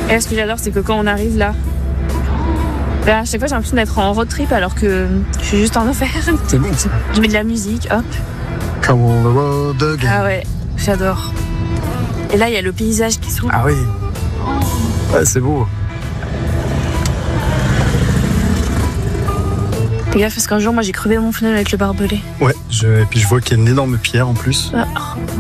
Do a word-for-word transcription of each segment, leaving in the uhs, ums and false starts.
Et là, ce que j'adore, c'est que quand on arrive là, là à chaque fois j'ai l'impression d'être en road trip alors que je suis juste en enfer. C'est bon ça. Je mets de la musique, hop. Come on the road again. Ah ouais, j'adore. Et là, il y a le paysage qui s'ouvre. Ah oui. Ouais, c'est beau. Fais gaffe parce qu'un jour, moi, j'ai crevé mon pneu avec le barbelé. Ouais, je... et puis je vois qu'il y a une énorme pierre en plus. Ah.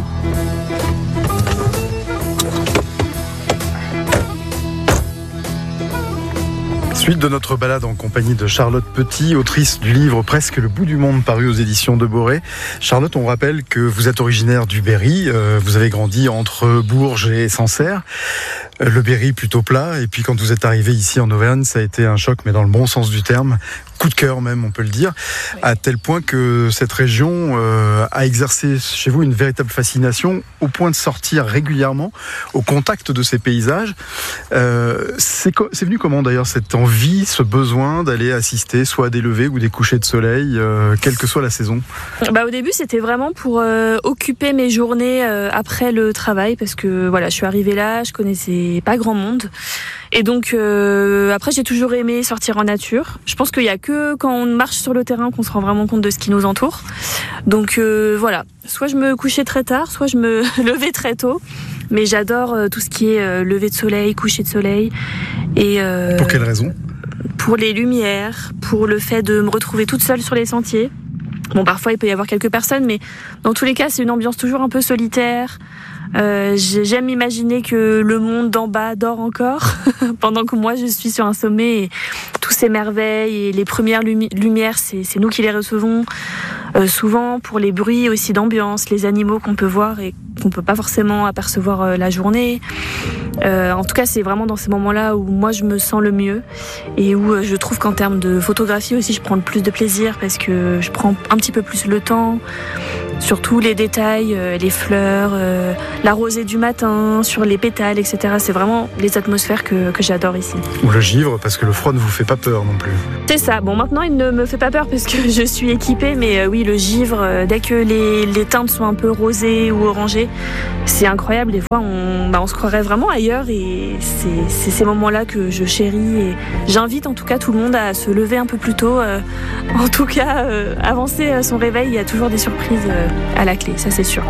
Suite de notre balade en compagnie de Charlotte Petit, autrice du livre Presque le bout du monde paru aux éditions de Boré. Charlotte, on rappelle que vous êtes originaire du Berry, euh, vous avez grandi entre Bourges et Sancerre. Euh, le Berry plutôt plat, et puis quand vous êtes arrivé ici en Auvergne, ça a été un choc, mais dans le bon sens du terme. Coup de cœur même, on peut le dire, oui. À tel point que cette région euh, a exercé chez vous une véritable fascination au point de sortir régulièrement au contact de ces paysages. Euh, c'est, co- c'est venu comment d'ailleurs cette envie, ce besoin d'aller assister soit à des levées ou des couchers de soleil, euh, quelle que soit la saison? Bah, au début, c'était vraiment pour euh, occuper mes journées euh, après le travail, parce que voilà, je suis arrivée là, je connaissais pas grand monde. Et donc euh, après j'ai toujours aimé sortir en nature. Je pense qu'il y a que quand on marche sur le terrain qu'on se rend vraiment compte de ce qui nous entoure. Donc euh, voilà, soit je me couchais très tard, soit je me levais très tôt. Mais j'adore euh, tout ce qui est euh, lever de soleil, coucher de soleil. Et euh, pour quelle raison? Pour les lumières, pour le fait de me retrouver toute seule sur les sentiers. Bon, parfois il peut y avoir quelques personnes, mais dans tous les cas c'est une ambiance toujours un peu solitaire. Euh, j'aime imaginer que le monde d'en bas dort encore pendant que moi je suis sur un sommet et tous ces merveilles et les premières lumi- lumières c'est, c'est nous qui les recevons euh, souvent pour les bruits aussi d'ambiance, les animaux qu'on peut voir et qu'on peut pas forcément apercevoir euh, la journée. Euh, en tout cas c'est vraiment dans ces moments-là où moi je me sens le mieux et où euh, je trouve qu'en termes de photographie aussi je prends le plus de plaisir parce que je prends un petit peu plus le temps. Surtout les détails, euh, les fleurs, euh, la rosée du matin, sur les pétales, et cetera. C'est vraiment les atmosphères que, que j'adore ici. Ou le givre, parce que le froid ne vous fait pas peur non plus. C'est ça. Bon, maintenant, il ne me fait pas peur parce que je suis équipée, mais euh, oui, le givre, euh, dès que les, les teintes sont un peu rosées ou orangées, c'est incroyable. Des fois, on, bah, on se croirait vraiment ailleurs et c'est, c'est ces moments-là que je chéris. Et j'invite en tout cas tout le monde à se lever un peu plus tôt. Euh, en tout cas, euh, avancer son réveil, il y a toujours des surprises. Euh, à la clé, ça c'est sûr.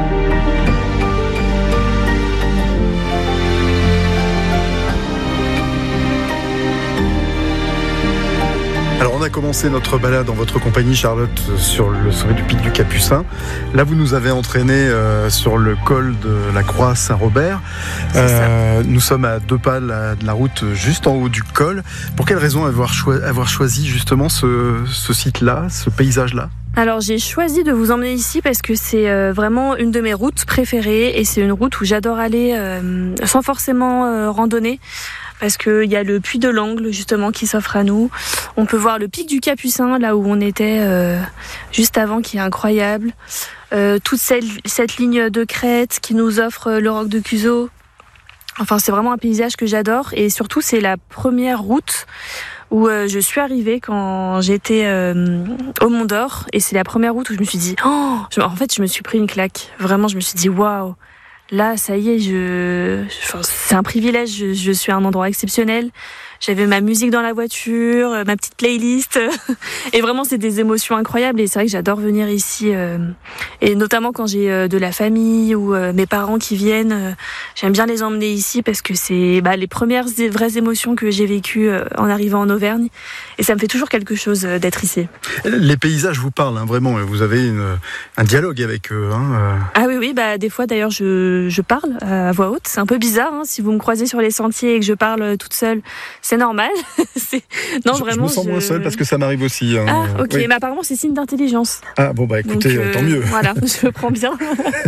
Alors on a commencé notre balade en votre compagnie, Charlotte, sur le sommet du pic du Capucin. Là vous nous avez entraînés euh, sur le col de la Croix Saint-Robert. Euh, nous sommes à deux pas de la, de la route juste en haut du col. Pour quelle raison avoir, choi- avoir choisi justement ce, ce site-là, ce paysage-là ? Alors j'ai choisi de vous emmener ici parce que c'est euh, vraiment une de mes routes préférées et c'est une route où j'adore aller euh, sans forcément euh, randonner parce qu'il y a le puits de l'Angle justement qui s'offre à nous. On peut voir le pic du Capucin là où on était euh, juste avant qui est incroyable. Euh, toute cette, cette ligne de crête qui nous offre le roc de Cuzeau. Enfin c'est vraiment un paysage que j'adore et surtout c'est la première route où euh, je suis arrivée quand j'étais euh, au Mont d'Or et c'est la première route où je me suis dit oh je, en fait je me suis pris une claque vraiment je me suis dit waouh là ça y est je, je enfin, c'est un privilège je, je suis à un endroit exceptionnel. J'avais ma musique dans la voiture, ma petite playlist et vraiment c'est des émotions incroyables et c'est vrai que j'adore venir ici euh, et notamment quand j'ai euh, de la famille ou euh, mes parents qui viennent, euh, j'aime bien les emmener ici parce que c'est bah, les premières vraies émotions que j'ai vécues euh, en arrivant en Auvergne et ça me fait toujours quelque chose euh, d'être ici. Les paysages vous parlent hein, vraiment, vous avez une, un dialogue avec eux. Hein, euh... Ah oui oui bah des fois d'ailleurs je, je parle à voix haute, c'est un peu bizarre hein, si vous me croisez sur les sentiers et que je parle toute seule. C'est normal. c'est... Non, je, vraiment, je me sens je... moins seul parce que ça m'arrive aussi. Hein. Ah, ok. Oui. Mais apparemment, c'est signe d'intelligence. Ah, bon, bah écoutez, Donc, euh, tant mieux. Voilà, je le prends bien.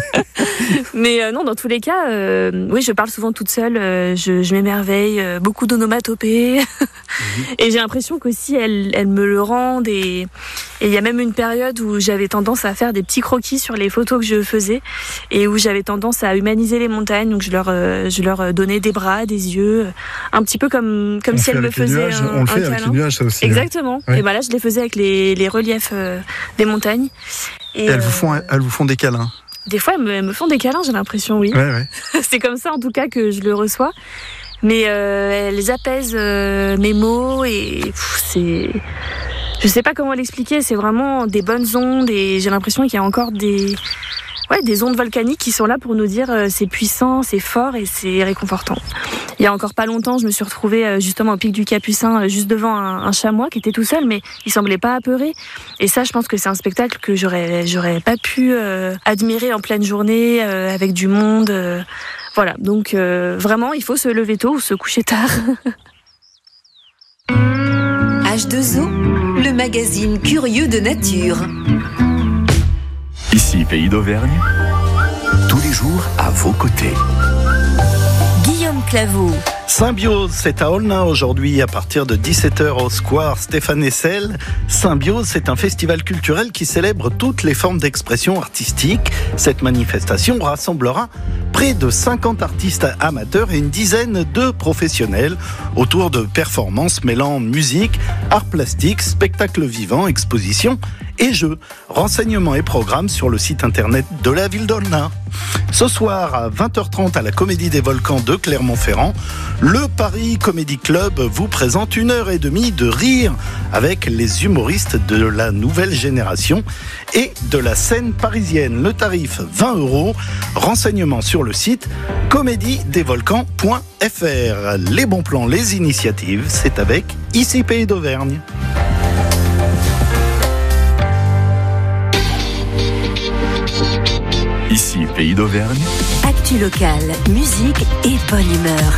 Mais euh, non, dans tous les cas, euh, oui, je parle souvent toute seule. Euh, je, je m'émerveille. Euh, beaucoup d'onomatopées. Mmh. Et j'ai l'impression qu'aussi, elles, elles me le rendent. Et il y a même une période où j'avais tendance à faire des petits croquis sur les photos que je faisais. Et où j'avais tendance à humaniser les montagnes. Donc, je leur, euh, je leur donnais des bras, des yeux. Un petit peu comme, comme si elles me faisaient un, on le fait un avec câlin. les nuages, ça aussi. Exactement. Ouais. Et ben là, je les faisais avec les, les reliefs euh, des montagnes. Et, et elles, euh, vous font, elles vous font des câlins. Des fois, elles me, elles me font des câlins, j'ai l'impression, oui. Ouais, ouais. C'est comme ça, en tout cas, que je le reçois. mais euh, elles apaisent euh, mes maux et pff, c'est... Je sais pas comment l'expliquer, c'est vraiment des bonnes ondes et j'ai l'impression qu'il y a encore des... Ouais, des ondes volcaniques qui sont là pour nous dire euh, c'est puissant, c'est fort et c'est réconfortant. Il y a encore pas longtemps, je me suis retrouvée euh, justement au pic du Capucin, euh, juste devant un, un chamois qui était tout seul, mais il semblait pas apeuré. Et ça, je pense que c'est un spectacle que j'aurais, j'aurais pas pu euh, admirer en pleine journée euh, avec du monde. Euh, voilà, donc euh, vraiment, il faut se lever tôt ou se coucher tard. H deux O, le magazine curieux de nature. Ici, Pays d'Auvergne, tous les jours à vos côtés. Guillaume Claveau. Symbiose, c'est à Aulnat aujourd'hui à partir de dix-sept heures au square Stéphane Hessel. Symbiose, c'est un festival culturel qui célèbre toutes les formes d'expression artistique. Cette manifestation rassemblera près de cinquante artistes amateurs et une dizaine de professionnels autour de performances mêlant musique, art plastique, spectacle vivant, exposition et jeux. Renseignements et programmes sur le site internet de la ville d'Aulnat. Ce soir à vingt heures trente à la Comédie des Volcans de Clermont-Ferrand, le Paris Comedy Club vous présente une heure et demie de rire avec les humoristes de la nouvelle génération et de la scène parisienne. Le tarif vingt euros. Renseignements sur le site comédie des volcans point f r. Les bons plans, les initiatives, c'est avec Ici Pays d'Auvergne. Ici, Pays d'Auvergne. Actu locale, musique et bonne humeur.